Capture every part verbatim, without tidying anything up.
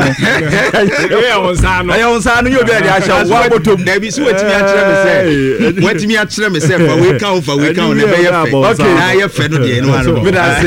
ɛyɛ on sa no ɛyɛ on sa no you be dey ahya wa botom na bi so watimi akyerɛ me sɛ watimi akyerɛ me sɛ fa we ka fa we ka na be yɛ fɛ okay na yɛ fɛ no de no ano me da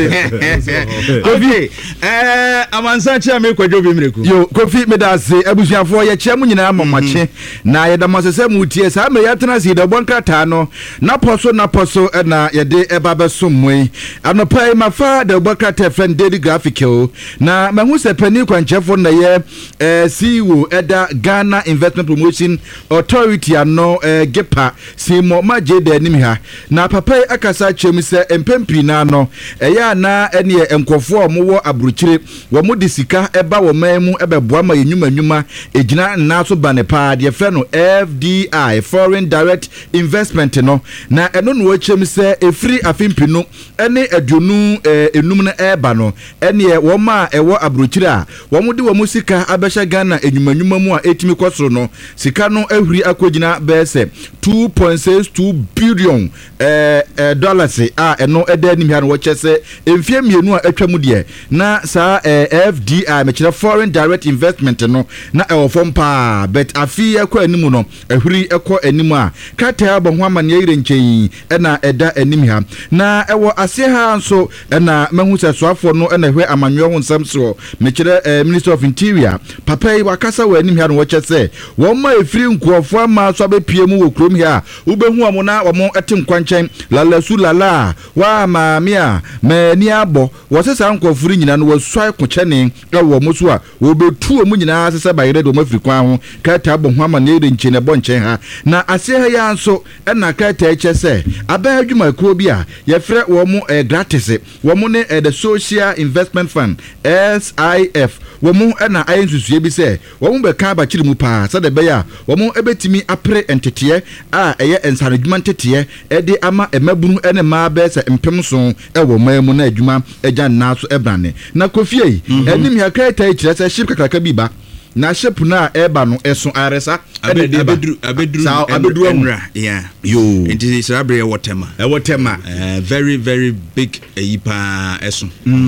say okay eh amansa kyerɛ me kwadwo bi mreku yo Kofi me da say abusuafo yɛ kyerɛ mu nyina mamache na yɛ da masese mu tie sa me yɛ tena si da bonkrata no na poso na poso na yɛ de eba besom moi anopai mafa da bonkrata friend daily graphic o na mahu se pani kwanchefo na ye eh, C E O eda Ghana Investment Promotion Authority ano eh, Gepa Simo Maje de anim ha na papai akasa chem se empempi na no eya na ene enkofo omo abruchire wo mo de sika eba wo manmu ebeboa ma yenwuma nwuma egina na so banepa de fe no F D I Foreign Direct Investment no na eno no chem se efri afimpi no ene aduonu eh, enum na eba no ene wo ma ewo abruchire a wo mo de wo mo sika abehye Ghana enyumanwuma mu a etimi kwosoro no sika no ahuri akogina bese two point six two billion eh, eh, dollars a eno eda nim ha no wo chese emfie mienu a atwa mu de na sa eh, F D I mechire Foreign Direct Investment no na ewo fom pa bet afi ekọ animu no ahuri ekọ animu a kata abo ho amane yire nchen ena eda anim ha na ewo ase ha nso ena mahu se soafo no ena hwe amanwe ho nsam so mechire eh, Minister of Interior papa yi wakasa wa anim ha no wo chese wo ma efiri nkuofo ama so abepie mu wo krom ha ubehu amo na wo ete nkwanchen lalasu lala wa maami a mani abo wo sesa nkofuri nyina no wasua kochene wo mo so a wo betu mu nyina sesa bayire do mafiri kwan ho kata abo ho ama ne de nchene bo nchen ha na ase ha ya nso na kata echese aba adwuma kro bi a ye frɛ wo mo eh, gratis wo mo ne eh, the Social Investment Fund S I F wo mo na ayensusuye bi se wo mo be ka ba kiri mu pa sa de be ya wo mo ebetimi apre entete a eye ensanadwuma entete e de ama emabunu ene ma be se empem so e wo mamu na adwuma egya na so ebrane na Kofi enim ya kreta e kire se ship kakraka bi ba na ship na eba no eso aresa abedru abedru abedru amra yeah yo enti celebrate whatever e whatever uh, very very big eyipa eso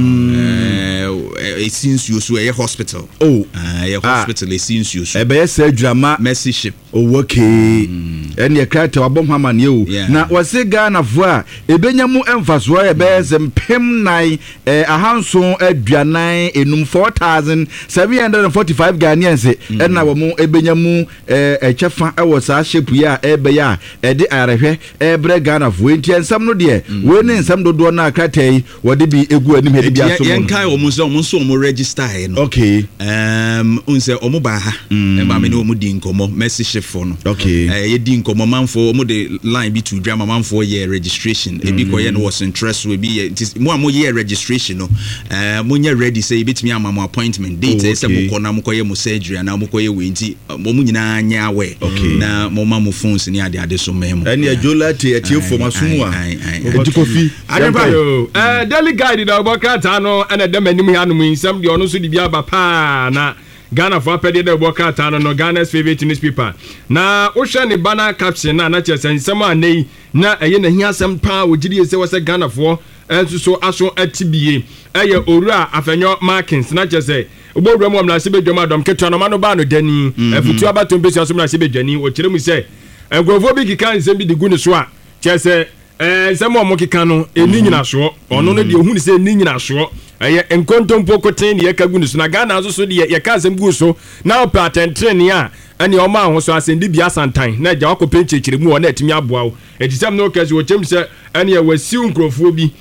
eh it seems you so a hospital oh uh, a hospital it seems you so e be say drama mercy ship oh okay eni e krata wabom hama ne o na wose Ghana fo a ebenya mu emfaso e be zempem nine eh ahanso aduanan enum four thousand seven hundred forty-five Ghanaians and na wo mu ebenya mu eh echefa e wo sa shepu ya e be ya e de arehwe e bre Ghana fo enti ensam no de we ne ensam dodo na kratai wo de bi egu anim he de bi aso yen kai wo mu so mu so mu register e no okay um unse omu ba ha e ba me ne omu di nkomo mercy ship for no okay eh ye di nkomo manfo omu de line bi to drama manfo ye registration e bi ko ye no was interest we bi mo am ye registration no eh mo nye ready say bitimi am am appointment date e se mo ko na mo ko ye mo surgery na mo ko ye we nti mo mu nyina nya we na mo ma mo phones ni ade ade so memo eni ajola te atie fo masumu a enti Kofi adeba yo eh daily guide da obokata no ena dem anim ya no insam de ono so di bia ba pa na Ghana for pede de obokata no no Ghana's favorite newspaper na wo hwe ne bana caption na na chese nsam anei na eye na hiasem pa wo gidi ese wo se Ghana for enso so aso atibie eye owura afenyo Markins na chese Obo mu amna sibe dwoma dom keto no ma no ba no dani afutu abato mpesi aso na sibe dwani o kire mu se engrofo bi kika nsem bi de gu ne so a chese eh nsem o mo kika no eni nyina so ono no de ohunu se eni nyina so eye enkontompo koten ne yeka gu ne so na Ghana aso so de yeka nsem gu so na opa atentene a ani o ma ho so asendi bia santan na gya wakopɛ nkyekire mu o na atimi aboa o etisam no kase o chem se ani e wasiu nkrofo bi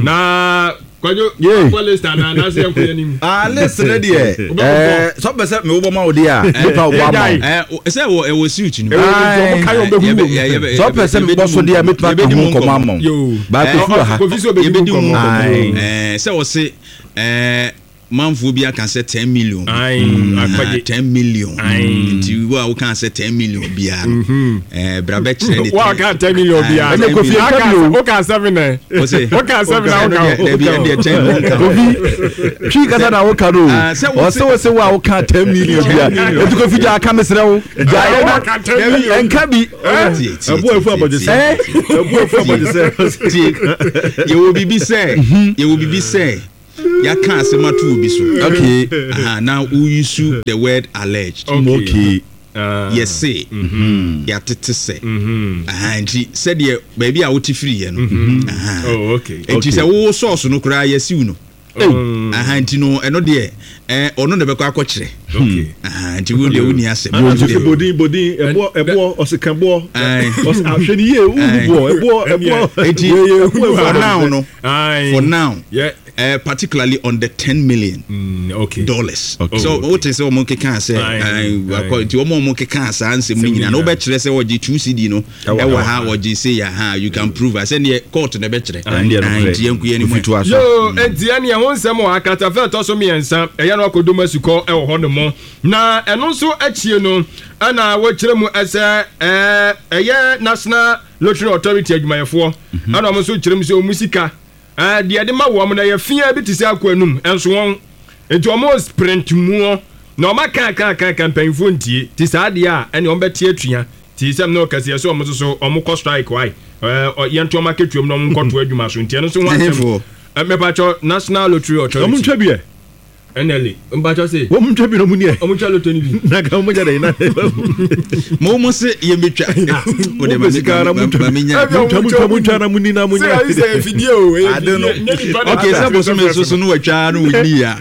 na kwajo polista na na se yankun anim ah listen there eh so be say me wo ma odi a pa wo ma eh say wo e wo siuchi ni mo kai o be hu so be say me bo so dia me pa ka hu ko ma mo ba ko fu ha ko fi so be hu ko eh say wo say eh manfo bi aka say ten million ai akwaje ten million nti wo can say ten million bia eh brabe kire ni wo can ten million bia e ko fi aka wo can seven eh wo say wo can seven na wo can e bi e ten million ko fi fi ka na wo ka do o se wo se wo can ten million bia e ko fi ja aka mesre wo ja enka bi abu afu abodise abu afu abodise ye wo bibi say ye wo bibi say ya ka asema to obi so okay aha now we use the word alleged okay Uh, yes say mhm ya tete say mhm aha nti said ye baby a woti free ye no aha oh okay nti say wo source no kura ya siw no aha nti no eno de eh ono ne be kwa akokire okay aha nti wo de wo ni ase bodin bodin ebo ebo osekanbo os ahwani ye wo ebo ebo nti for now no for now yeah Uh, particularly on the ten million mm, okay. dollars. Okay. So okay. what is o mo keka say to o mo mo keka say ansem ni nyina no be kire say oji two C D no e wa ha oji say ya ha you can prove I say the court no be kire and the enku ye ni mo yo entia ne ho nsem o akata fe to so me ensa e ya no akodo masuko e wo ho no mo na eno nso achie no ana wo kire mu ese eh eye National Lottery Authority adwumayefo ana mo so kire mu se o musika ah dia de ma wo am na ye fia bi tise akwanum enso won enti o mo sprint mu na o ma ka ka ka campaign fo ntie ti sa de a ene o betie atua ti sem no kase so o mo so o mo ko strike why eh ye nto ma ketuom no mo nkoto adwuma so ntie no so wan sem me pa cho National Lottery Authority o mo ntwa bi e enele mba cho se wo mo ntwa bi no mu ni e o mo ntwa lotoni bi na ka mo jare na mo mo se ye metwa o de masikara mo ntwa mi nya mo ntwa mo ntwa na mu ni na mu nya se video e okay so bo so me so so no watwa no ni ya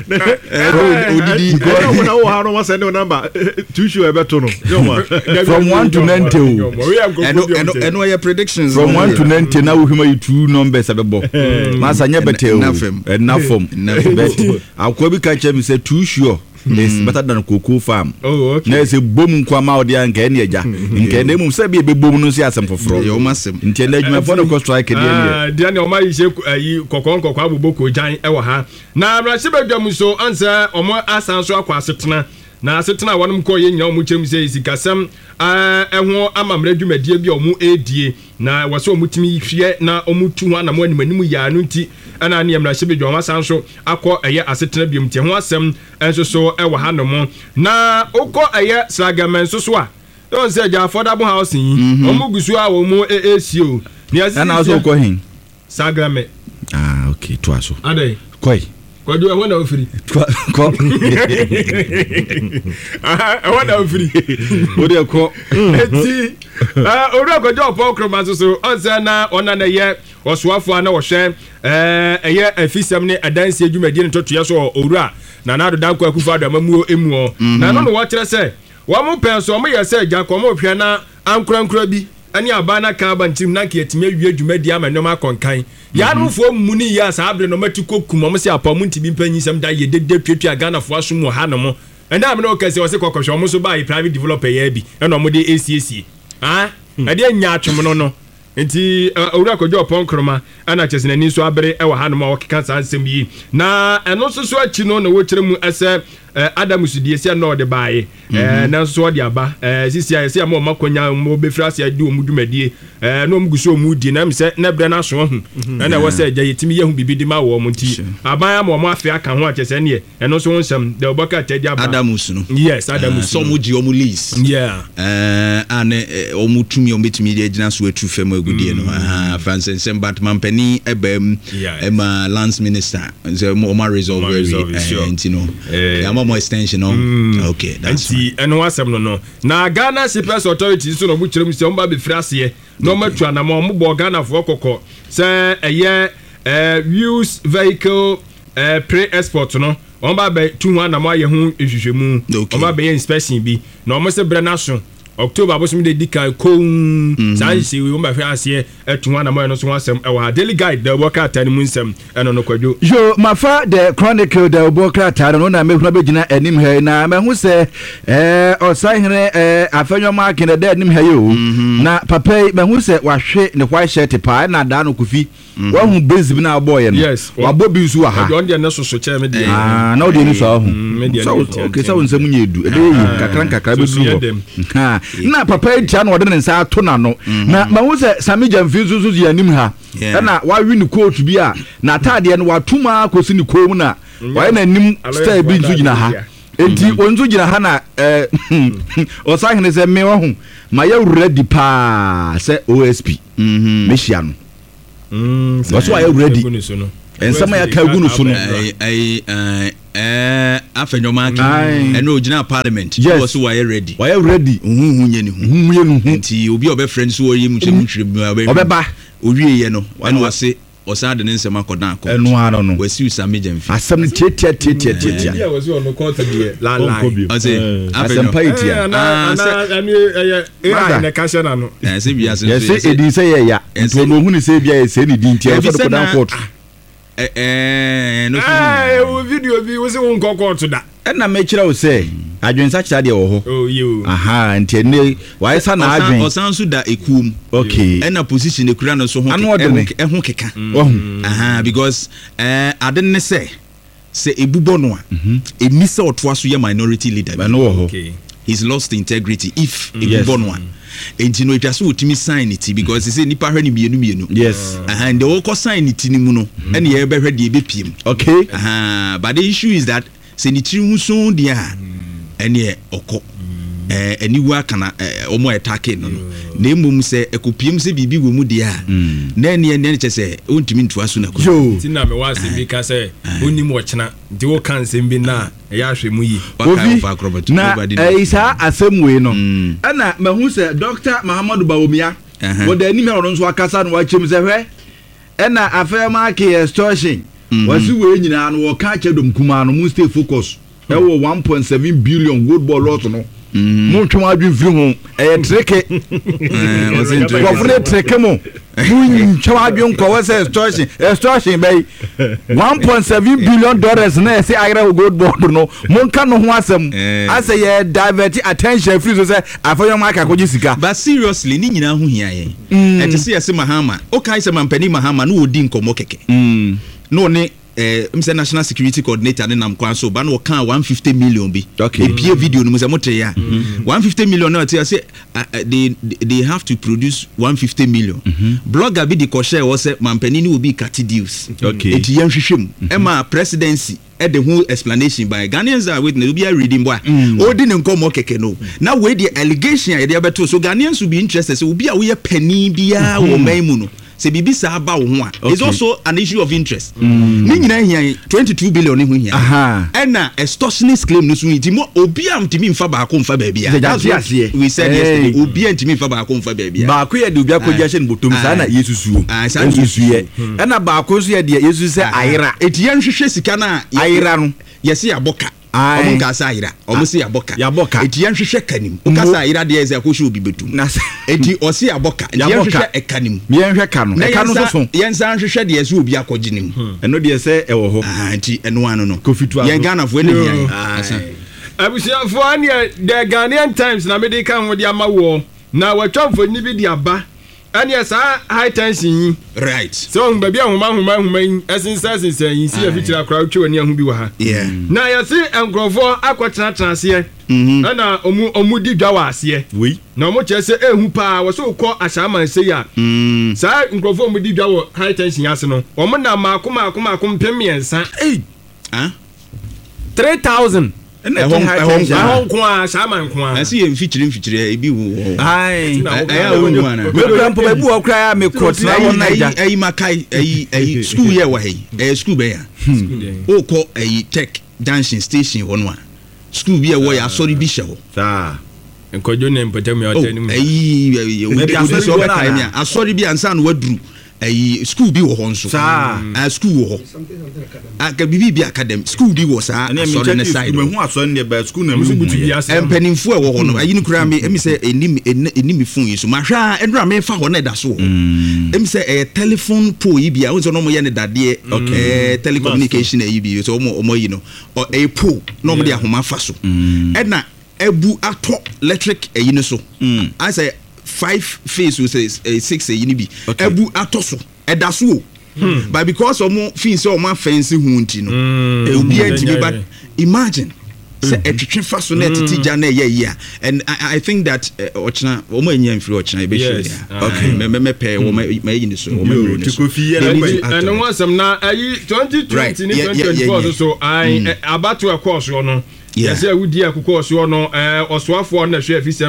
odidi go mo na wo ha no wa send number two show e beto no from one to ninety and and and your predictions from one to ninety na wo huma you two numbers abebo masa nya betel na fom bet akwa bi ka chem say two sure is better than cocoa farm oh okay na say bom kwa ma odi anka ene eja nka ene mum say bi be bom no si asem foforo yo masem nti na adwuma for no strike dey ah dia ne o ma yise ayi kokon kokon aboboko jan e wo ha na amrase badwam so ansa omo asan so akwa asetena na asetena wonum ko ye nya omo chem say sikasem eh eho amamra dwumadie bi omo edie na wase omo timi hwie na omo tu ho anamo animanim ya no nti ana ne amrase badwam asan so akọ eye asetena biom tie ho asem enso so e wo ha no mo na ukọ eye Sagamen so so a don say ja affordable house yin omo gusu a wo mo esio ni asisi ana so ko hin Sagamen ah okay to aso adai koi kwadu e wona ofiri ko ah e wona ofiri o de ko eti ah ora ko jo po kroma so so onse na ona na ye osuafo na wo hwe eh eye afisem ne adansi adwumadi ne totoye so owura na na do danko akufa do amamuo emu na no no wo kire se wo mo penso mo ye se gya ko mo hwe na ankorankora bi ani abana ka ba ntim na ke etime awie adwumadi amanyom akonkan ya no fo mu ni ya sa abre no matiko kuma mo se apamu ntibi mpanyi sem da ye dede twetwa Ghana fo aso mu ha no mo enda me no kase wo se kokosho mo so ba private developer ya bi e no mo de A C A C ah e de nya atwom no no enti owura kojo opon kroma ana chesena ni so abere e wa ha no ma wokeka san sem yi na eno so so achi no na wo kire mu ese Adam Sudie sia no de baaye eh na so de aba eh sisi aye sia mo makonya mo befrase ade o mudumadi eh no mguso o mudi na mse na bre na so hu na wo se gye yetimi yehu bibi di ma wo mo nti aban mo mo afi aka ho achese ne eno so nsem de obaka tadi aba Adam Sunu yes Adam Sunu so mo gi o mo lease yeah eh ane o mo tumi o betimi de gina so atu fam agudie no ah Francis Sem Batman pani ebem ema Lance Minister so mo ma resolve we enti no eh more extension no mm. Okay that's fine eno wasem no no na Ghana Shippers Authority so no bu kire mu se omba be frase no matu na mo bo Ghana fo kokko se eye eh use vehicle eh pre export no omba be tu ho na mo aye ho ehwehwemu omba be inspection bi na omo se bre na so October bosom de dika kon sanse we umba frase etu na mo no so asem e wa daily guide the worker atani mu nsem eno no kwadwo yo mafa the chronicle the worker atani no na mehuna begina enim he na mehu se eh osahere eh afenyo mark in the enim he yo na papa mehu se wahwe ne white shirt pa na da no kofi wa hu base bi na boy no wa bobi nsu wa ha don de na so so che me de ah na o de ni so hu so okay so nsem nyedu e be yi kakran kakra be du ha na papa etia na wode ne nsa ato na no na mahu se Samija mfizu zu yanim ha na wa wi ni coat bi a na atade no watuma kosi ni kom na wa na nim style bi nzu gina ha enti onzu gina ha na eh osahene se me wo hu ma ya ready pa se O S P mhm mehia no mm so wa ya ready ensama ya ka gu no so no ai eh afenwoma aka eno ogina parliament wo so why ready why ready huhu nye ne hu huhu ye no nti obi obe friend so oyi mu chemu chire obeba owie ye no eno wase osade ne nsema kodan akọ enu ano no wasi usame jamfi asem tietia tietia tietia ya wasi ono court die la la ase asem paitia ana ana eh na kasha na no eh se bia se yes edi se ye ya nto no hu ni se bia ye se ni di ntia so kodan court eh eh no eh o video bi wo se won court da na me kira wo se adwensa kira de wo ho oh you aha nti ne why sa na adwen osan so da ekuum okay na position ekura no so ho eho keka aha because eh aden ne se se ebubo no a emi se otoa so ye minority leader ba no wo ho okay he's lost integrity if ebubo no a enti no it has ultimate sign it because say nipa hwe ni mienu mienu yes aha and the woko sign it ni mu no ene ye be hwe de ebepiem okay aha but the issue is that se ni tiri hu so dia ene okọ eh aniwa kana omo attack no na emum se ekopiem se bibi wo mu dia na ene ene che se ontimi ntua so na ko ti na me wa se bi ka se onim wo chena ndi wo kan se bi na ya hwe mu yi na isa asemwe no ana mahu se Doctor Mahamadu Bawumia wo da anim ero nso akasa no wa chem se hwe ana afema ke extortion wasi we nyina no wo ka chedom kuma no mu stay focus e wo one point seven billion gold ball lot no mo twom adwen firi ho e treke eh was in wo fune treke mo mu twom adwen ko was extortion extortion bay one point seven billion dollars na say agra gold ball no mo kan no ho asem ase ye divert attention free so say afanyom aka ko jisika but seriously ni nyina ho hia ye e te say yesi Mahama o kai se mampani Mahama no odi nkomo keke mm no ne eh mse national security coordinator ne nam kwan so ba no kan one hundred fifty million bi okay e video no mse motre ya one hundred fifty million na say say they they have to produce one hundred fifty million blogger bi di ko share wo say mampani ni obi cut deals okay eti yan hwehwem e ma presidency e the whole explanation by Ghanaians are waiting obi are reading boy odi ne nkomo keke no na we the allegation ya dey beto so Ghanaians will be interested so obi a we penny bia wo man mu no se bibi sa ba wo ho a is also an issue of interest ni nyina hia twenty-two billion ni ho hia aha ena extortionist claim no so nti mo obi am timi mfa ba ko mfa ba bia that's what we said yesterday obi am timi mfa ba ko mfa ba bia ba ko ye de obi akogia hye botom sa na yesusuo yesusuo ena ba ko so ye de yesu se ayira eti yan hwehwe sika na ayira no yesi aboka omo ka sa ayira omo se aboka eti yan hwehwe kanim o ka sa ayira de eze akohwe obi betum eti o se aboka yan hwehwe ekanim me yan hwehwe ka no e ka no so so yan san hwehwe de eze obi akoginim eno de se e wo ho ah enti eno ano no kofitu yan Ghana fo ene hia abusia fo ania the Ghanaian Times na medical ho de ama wo na watwamfo ni bi de aba ania sa high tension right so baby ahoma ahoma ahoma esensa sensa yin si afitira crowd twe wani ahu bi wa ha yeah na yesi enkrofo akwatena transe na omu omu di dwa wa ase we na omu chese ehu pa wo so ko ashaman se ya sa enkrofo omu di dwa wo high tension ase no omu na makoma akoma akom pemiensa eh ah three thousand ehon kwa shaman kwa asi ye mfitire mfitire ebi wo ai aya wonu ana we krampo be bu okra me court na won naija ayi makai ayi ayi school ye wa hey eh school be ya o ko ayi tech junction station wonu a school bi ye wo ya sorry bi shewo sa enkojo ne mpatam ya otani ayi we asori so be time ya asori bi ansa no waduru ayi school bi wo ho nso sa a school wo ho aka bibi bi academy school bi wo sa asori ne side me hu asori ne ba school na musu butu bi ase empanimfo e wo ho no ayi ni kura me emi se enim enim fun yi so mahwa endura me fa ho na da so emi se eh telephone pole yi bi a won no mo ye ne dade eh telecommunication e yi bi so mo mo yi no e pole no mo de ahoma fa so e na ebu ato electric e yi no so I say five phase we say uh, six e yini bi ebu atoso edaso hmm. but because omo fin say omo fence hu nti no e obi antimi but imagine say etwetwe faso na titija na ye ye and I, I think that ochina omo enya mfiri ochina e be sure okay me me pe wo me yin so wo me yin so and no wasam na ayi twenty twenty ni twenty twenty-four so I abatu akọ so no yes e wudi akọ so no eh osoafo na hwe afisem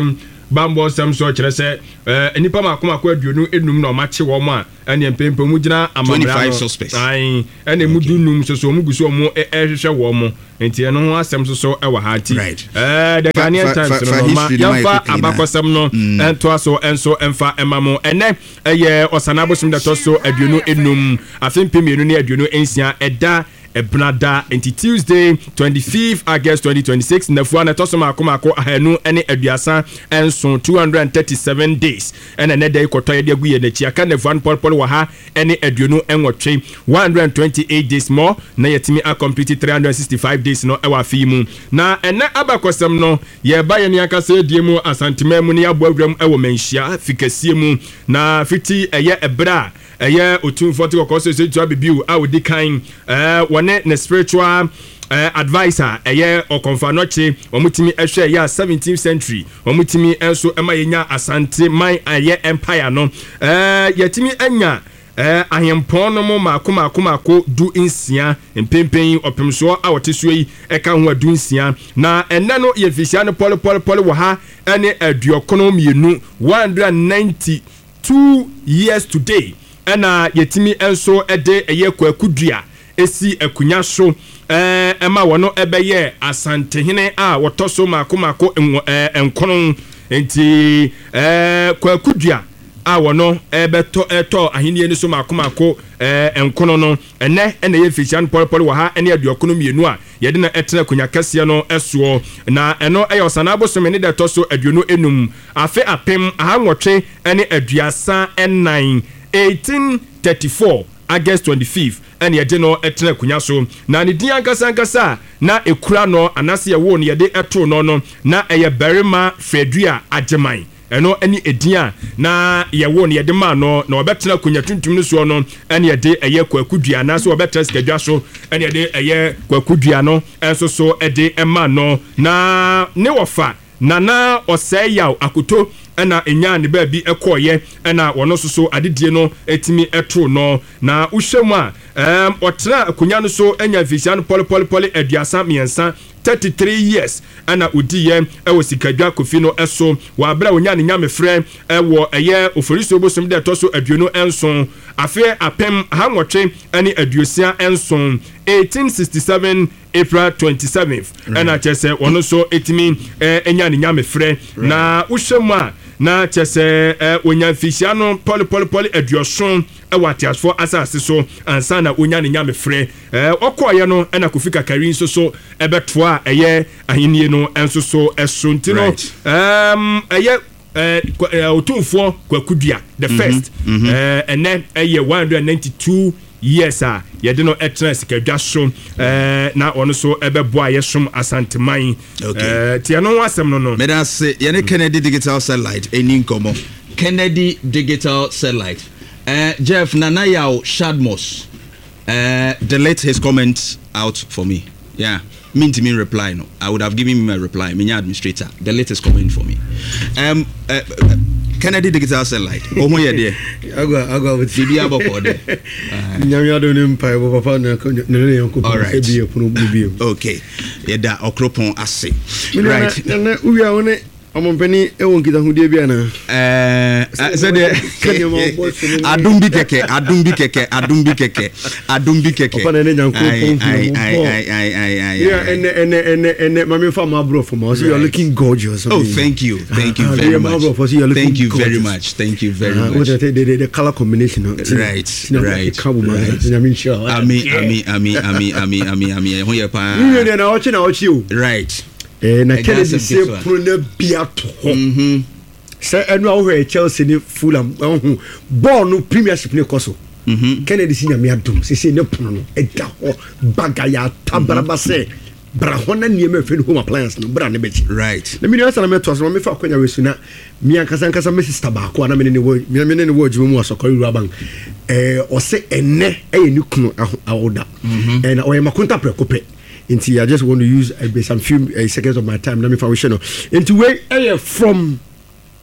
bambɔ nsɛm so kyerɛ sɛ eh nipa mako mako aduonu enum na ɔmache wɔ mo a ɛne mpempe mu gyina amamra no ai ɛne mu dunum so so mu guso mo ɛhwehwɛ wɔ mo enti ɛno ho asɛm so so ɛwɔ ha nti eh the Ghanaian Times no ma yɛmfa abakɔsɛm no ɛnto aso ɛnso ɛmfa ɛma mo ɛnɛ ɛyɛ ɔsanabo sim da tɔ so aduonu enum afempe mienu ne aduonu ensia ɛda Ebnada into Tuesday twenty-fifth August twenty twenty-six nafua na toso mako mako ahanu ene aduasa enso two hundred thirty-seven days ene ne dey koto ye de agu ye na chia ka nafua pol pol wa ha ene aduonu enwotwe one hundred twenty-eight days more na yetimi a complete three hundred sixty-five days no e wa fi mu na ene abakosem no ye ba ye ne aka se die mu asantema mu ne abo awram e wo manhia fikasie mu na fiti eye ebra eye otumfo te kokoso se tu abibiu a odi kan eh wone ne spiritual uh, advisor eye okonfa noche omutimi ehwe ya seventeenth century omutimi enso ema yenya asante man eye empire no eh yetimi anya eh ahempon no mo mako mako mako du insia empempen opemso a woteso yi eka ho adu insia na enne no ye fisia no pole pole pole wo ha ene aduokono mienu one hundred ninety-two years today ena yetimi enso ede eye kwakudua esi akunya so eh ema wono ebeye asantehene a wotoso mako mako enkono enti eh kwakudua a wono ebeto eto ahenie ni so mako mako eh enkono no ene ene ye fishan polpol wa ha ene aduokono mienu a yede na etena akunya kase no eso na eno eyo sanabo so mene de toso aduono enum afe apem ahanwotwe ene aduasa enan eighteen thirty-four August twenty-fifth and yede no etena kunya so na ne din ankasa ankasa na ekura no anase ye wo no yede eto no no na eye berima Fredua Ajeman eno eni edin na ye wo no yede ma no na obetena kunya tuntum no so no ene yede eye kwakudua na so obetena skadwa so ene yede eye kwakudua no enso so ede ema no na ne wofa nana oseyaw akoto ena enya ne ba bi ekoye ena wono soso adedie no etimi eto no na uhwemu a em otra akunya no so enya vision poli poli poli aduasa miensa thirty-three years ena odiye ewo sikadwa kofi no eso wa bra onya ne nya mefrɛ ewo eye oforiso bosom de toso aduonu enso afe apem hanwotwe ene aduosia enso eighteen sixty-seven April twenty-seventh ena chese wono so etimi enya ne nya mefrɛ na uhwemu a na chese onya fisia no poli poli poli aduoson ewa tiasfo asase so ansa na onya ne nya mefrɛ okoye no ena kofika kari nso so ebetoa eye ahenie no enso so esontino um eye eh otumfo kwakudua the first eh ene eye one hundred ninety-two years a yede no etena sikadwa so eh na ono so ebeboa yesom asanteman eh tie no asem no no me da se ye ne Kennedy Digital Satellite eni nkomo Kennedy Digital Satellite eh Jeff Nanayaw Shadmos eh delete his comment out for me. Yeah, mean to me reply no. I would have given him a reply. Me administrator, the latest comment for me. Um, uh, uh, Kennedy Digital Satellite. Oh my dear. Agwa agwa with C B A boko de. Nyamya do nimpa bo papa na ne yanko po se bi epono bi. Okay. Yeda okropon ase. Right. Na uya woni omompani ewon kita hudie bia na eh se de adumbi keke adumbi keke adumbi keke adumbi keke papa na ne nyanko pon ai ai ai ai ai yeah ene ene ene ene mama fa ma bro for so you're looking gorgeous. Oh, thank you thank you very much thank you very much thank you very much the the the color combination right right I mean I mean I mean I mean I mean I mean I mean ho ye pa you na ochi na ochi o right eh na Kennedy se pro na biato mhm se enu awo he Chelsea ni Fulham ehun ball no Premiership ni koso mhm Kennedy si nya me adum se se ne pono no eda ho bagaya tabraba se bra hona nie me fe home appliance no bra ne bechi right na me asa na me to so me fa akwanya we suna mi ankasa ankasa me sister ba ko na me ne wo me ne ne wo adwuma mu asokori ruaban eh o se enne eh ni kunu awoda eh na o ye makunta prekope. Into I just want to use uh, some few uh, seconds of my time. Let me finish. No. Into way uh, from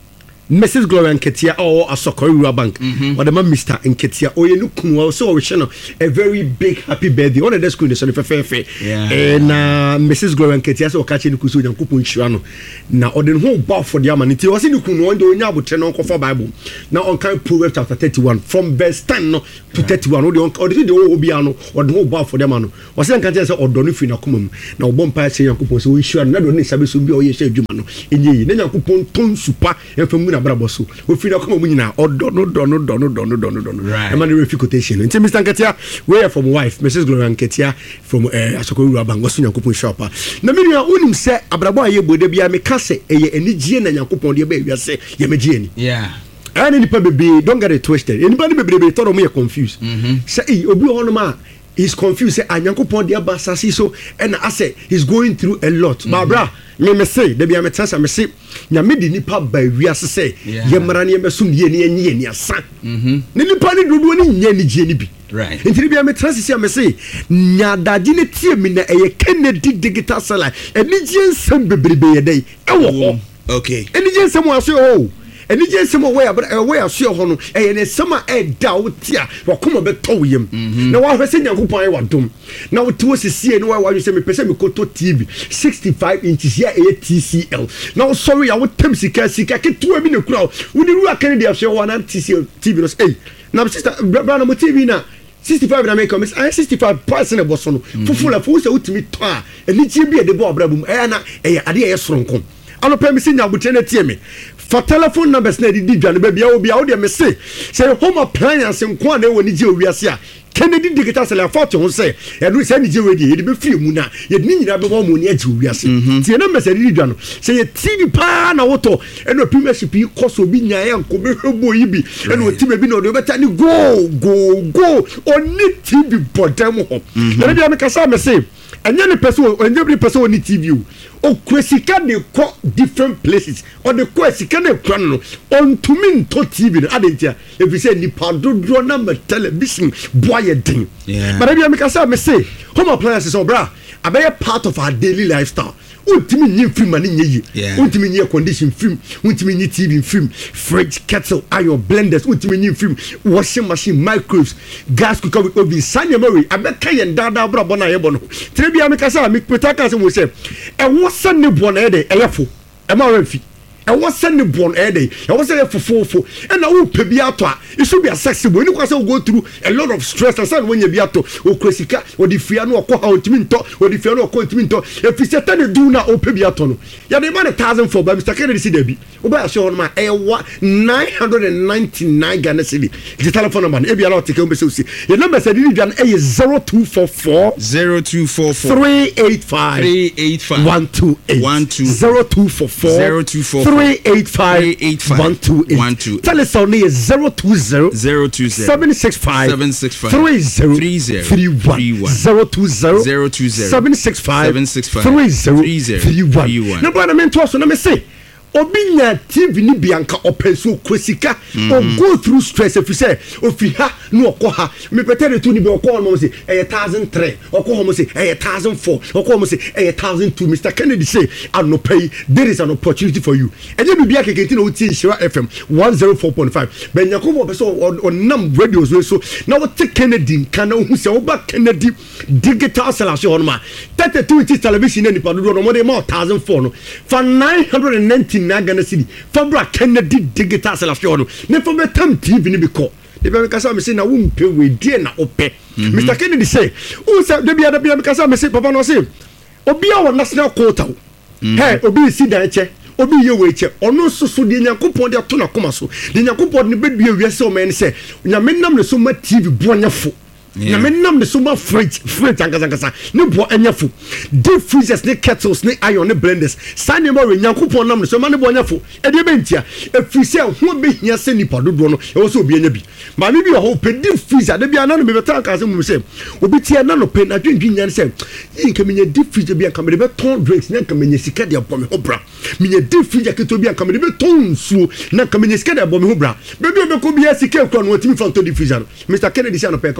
Missus Gloria Nketia or Asokori Bank or the man Mister Nketia or you look so a very big happy birthday on the school so fair fair and uh, Missus Gloria Nketia so catching kusu Nyankopon Nshirano na or the whole bar for the amanity was in kuno on the onyabu tenon for Bible now on kind Proverbs chapter thirty-one from verse ten no to thirty-one or the or the obiano or the whole bar for the man was in Nketia so or donu fi na kumum na obompa say Nyankopon so Nshirano na do ni sabe so bi o ye hye adwuma no enye na Nyankopon ton super efam na brabo so we feel come mu nyina odo no do no do no do no do no do e man refi quotation nti Mister Nketia we are from wife Missus Gloria Nketia from eh Asokoro Bank waso Nyankopon shop na me nua unim se abrabo aye bode bia me ka se eye anigye na Nyankopon de ba wiase ye megye ni yeah and nipa bebe don't get it twisted anybody bebe be thought me confused say e obi hono ma he's confused say Nyankopon de ba sasi so and I say he's going through a lot mm-hmm. bra me me say de bia me transa me say nyame di nipa ba wiase say ye mara ne mesum ye ne ye ne asa mhm ne nipa ne dodo ne nya ne gye ne bi right enti bia me transa say me say nyadaji ne tie mi na eye Kennedy digital seller eni gye nsem bebrebe ye dai e wo ho okay eni gye nsem wo aso ho eni gye nsem wo ya wo ya so ho no eye ne sama e da wo tia wo koma be to yem na wa hwese Nyankopon ai wadom na wo to sisie no wa wa se me pese me koto T V sixty-five inches ya e T C L na wo sorry ya wo tem sika sika keto bi ne kura wo ni ru Kennedy afse wo na T C L T V no eh na sister brother mo T V na sixty-five na make come sixty-five percent e boso no fufu la fu se utimi to a eni tie bi e de bo abrabum e na e ade e soronko ano pe mi se nya butre na tie me for telephone numbers na di dwane ba bia obi a wo de me se say home appliance nko na woni je owiase a Kennedy digital seller forty ho say e do say ni je we di e be free mu na ye ni nyina be bo mo ni aje owiase tie na message di dwane say ye T V pa na woto e no premiership yi koso bi nya e nko be hwebo yi bi e no ti be bi no do beta ni go go go oni T V bodam ho e bia me kasa me say anya ne person anya bi person oni T V o kwesika de ko different places or the kwesika de kwan no on to mean to T V adentia if you say ni padodo na me television boy din but I make say me say home appliances obra abey part of our daily lifestyle ultimi nyi film ani nyi ultimi nyi condition film ultimi nyi T V film fridge kettle iron blenders ultimi nyi film washing machine microwaves gas cooker with oven sanya mary abeka yen dada bra bona ye bono trebia me kasa me petaka se mo se e wo sane bona e de elefo e ma refi e wo sane bona e de e wo sane fofofo e na wo pe bi ato a it should be a sexy boy ni kwase go through a lot of stress and san when you bi ato o kwesika o di fia no okọ ha ontimi nto o di fia no okọ ontimi nto e fi se tane du na o pe bi ato no ya de man one thousand for by Mister Kennedy si da bi o ba show no ma e nine hundred ninety-nine Ghana cedi the telephone number e bi ala o take o be so si your number say di dwan e zero two four four zero two four four three eight five three eight five one two eight one two zero two four four zero two four three eight five one two eight one two telephone is zero two zero zero two zero seven six five seven six five three zero three zero three one zero two zero zero two zero seven six five seven six five three zero three zero three one. No brother me to so na me say obinya T V ni bianca openso kwesika o go through stress if you say ofi ha no okọ ha me petere tu ni be okọ mo say eh one thousand three okọ mo say eh one thousand four okọ mo say eh one thousand two Mister Kennedy say anopai there is an opportunity for you and you be akekenti na oti Shira F M one oh four point five ben yakobo be so on nam radios we so na what Kennedy kan na hu say oba Kennedy digital selection on ma thirty-two inch television ni pa do no mo dey one thousand four no for nine hundred ninety na Ghana city Fabra Kennedy digital selection no ne for betam T V ni be call de be kasa me say na wo mpe we die na ope Mister Kennedy say o say de bia de bia kasa me say papa no say obi a national quota hey obi si dan che obi ye we che ono soso de Nyankopon de to na koma so de Nyankopon ne bedua wiase o men say nyame nam ne so ma T V boanyafo na me nam de so ma fridge fridge ankasa ankasa ne bo anyafo deep freezers ne kettles ne iron ne blenders sane ma we Nyankopon nam de so ma ne bo anyafo e de bentia e frise ho be hia se nipa dodo no e wo so obi anya bi ma me bi ho pe deep freezer de bia na no me betan ankasa mu se obi tie na no pe na dwendwen nya se nka me nya deep freezer bia nka me be ton drinks na nka me nya sika de abɔ me ho bra me nya deep freezer keto bia nka me be ton nsuo na nka me nya sika de abɔ me ho bra be bi be ko bia sika kro no timi fa to deep freezer no Mister Kennedy say no pe ka ko mato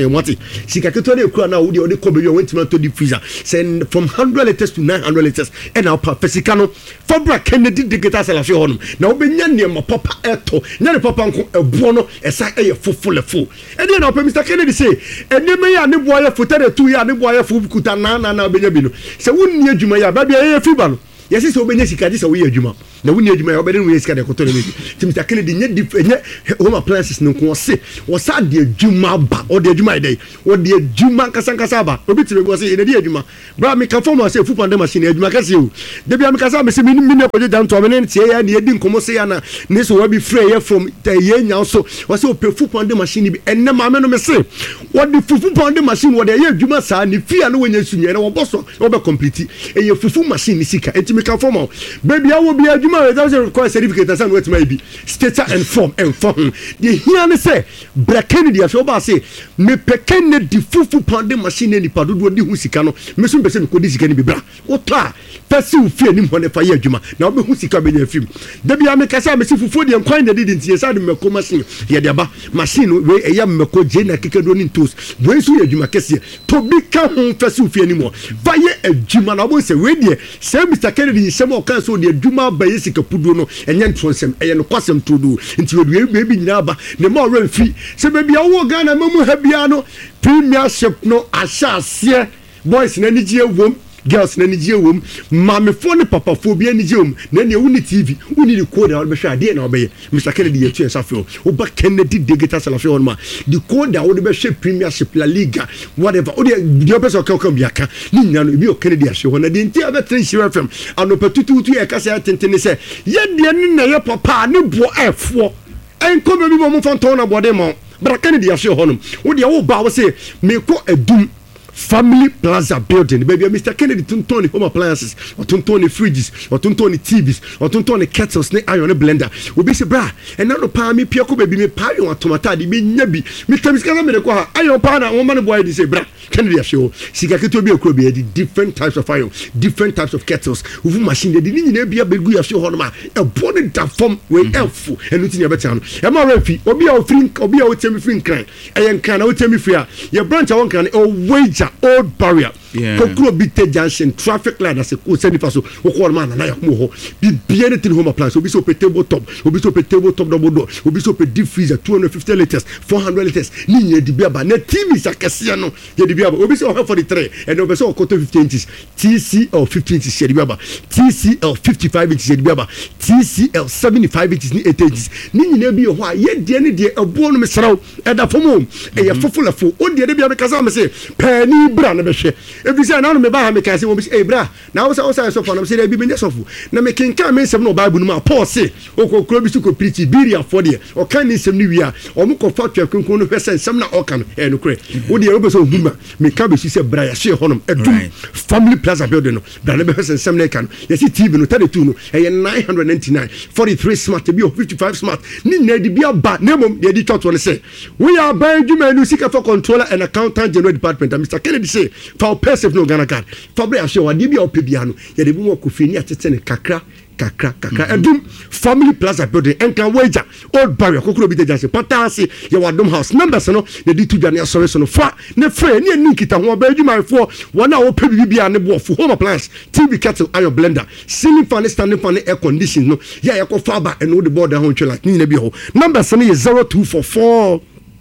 mate sika keto na ekura na wo de wo de ko be wo ntima to deep freezer send from one hundred liters to nine hundred liters and now pa sika no fabra Kennedy digital salafie honum na wo benya ne ma papa eto nya ne papa nko ebuo no esa eye fofulefo e de na Mister Kennedy say eneme ya ne boye fota de tu ya ne boye fo kuta na na na benya bi no se wonni adwuma ya ba bia ye fiba no yesi se obenya sika de se wo ye adwuma na wonni adwuma ya obede no ye sika de koto ne bi Mister Kennedy nye nye home appliances no ko se wo sa de adwuma ba o de adwuma de o de adwuma kasa kasa ba obi tire go se ye de adwuma bra me ka form say fu pande machine adwuma kase o de bia me kasa me se me me ne ko je dan to me ne tie ya ne edi nkomo se ya na ne so wa bi free ya from te ye nya so wo se o pe fu pande machine bi enne ma me no me se wo de fufu pande machine wo de ye adwuma sa ne fia no wonya sunye na wo boso wo be complete e ye fufu machine sika enti me ka form baby awo bi adwuma we that require certificate asan what may be stature and form and form the here say Black Kennedy aso ba say me pe Kennedy fufu pande machine ni padodo di hu sika no me so pese me ko di sika ni bi bra wo ta pese u fie ni mo ne fa ye adwuma na wo hu sika be nya fim da bia me kasa me si fufu de nkwan de di ntie sa de me ko machine ye de ba machine we e ya me ko je na kekedo ni tos we so ye adwuma kese to bi ka hu pese u fie ni mo fa ye adwuma na wo se we de say Mister Kennedy se mo kan so de adwuma ba ye sika pudu no enye ntonsem eye no kwasem todo nti we we bi nyina ba ne ma ora fi se be bia wo Ghana mamu ha bia no premiership no ahyase boys na nigye wom girls na nigye wom mamefo ne papafo bia nigye wom na ne wuni T V wuni the code na be hwa ade na obeye Mister Kennedy ye tue safio wo ba Kennedy digital salafio on ma the code da wo be hwe premiership La Liga whatever o de the person ka ka bia ka ni nyina no bi o Kennedy ahwe ho na de nti aba tren Shira F M anopa tututu e ka se tentene se ye de ne na ye papa ne bo efo enko be bi mo fonton na bode mo Bra Kennedy ahwe ho no wo de wo ba wo se me ko adum Family Plaza building baby Mister Kennedy tuntoni home appliances or tuntoni fridges or tuntoni T Vs or tuntoni kettles ne iron blender obi se bra and now pa me pia ko baby me pa yon automata di me nyabi me tami ska me ko ha iron pa na woman boy di say bra Kennedy show sika keto bi okro bi di different types of iron different types of kettles uvu machine de ni nyina bia begu ya show ho no ma e bone da form we elfu enu ti nya beta no e ma refi obi a o free obi a o temi free kran e yen kran na o temi free a ye branch a won kran o wager old barrier kokro bite junction traffic light as ko send faso o ko man na ya mo ho bi bien tin home appliance obi so pe table top obi so pe table top double door obi so pe deep freezer two hundred fifty liters four hundred liters ni nye di bia ba na T V sakase no ye di bia ba obi so forty-three and obi so koto fifty inches T C L fifty inches ye di bia ba T C L fifty-five inches ye di bia ba T C L seventy-five inches ni eighty inches ni nyina bi ho a ye die ne die ebo no mesraw e da fomo e ye fofulafo o die de bia be kasa me se pani bra na be hwe ebi say na no me ba ha me ka say wo be say bra na wo say wo say so for na me say bi me nyesofu na me kenka me nsem no bible no ma Paul say o ko kro bi su ko preach biria for de o kan ni nsem ni wi a o mo ko fa twa kunkun no hwe say nsem na o kan e no kre wo de wo be so huma me ka be say bra ya hwe honom edum Family Plaza building no bra na be hwe say nsem na kan ye see T V no thirty-two no e ye nine hundred ninety-nine forty-three smart bi o fifty-five smart ni na di bia ba na mom ye di church one say we are buying juma no sika for controller and accountant general department Mister Kennedy say for person no Ghana card fabre ahwe wa de bia o pe bia no ye de bi mo ko fini atete ne kakra kakra kakra edum Family Plaza building enkan wager old barrier kokoro bi de janse patase ye wa dom house numbers no de di tu dwane asore so no fa ne frɛ ne ani kita ho ba adwuma fo wona wo pe bi bia ne bo fo home appliance T V kettle iron blender ceiling fan standing fan air condition no ya ye ko fa ba eno de board ho ntwela ni na bi ho numbers no ye zero two four four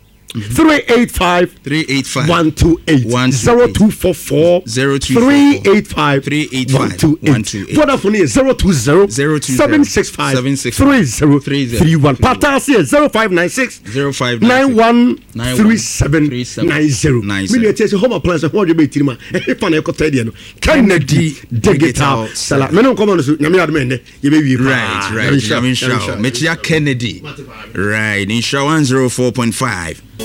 three eight five three eight five one two eight zero two four four three eight five three eight five one two eight Vodafone is zero two zero seven six five three zero three one Patas is zero five nine six nine one three seven nine zero million tese home appliance ho de be tirima e fa na ekota de no Kennedy digital sala me no come on so nyame adme ne ye be wi right right nyame show me chia Kennedy right in show one oh four point five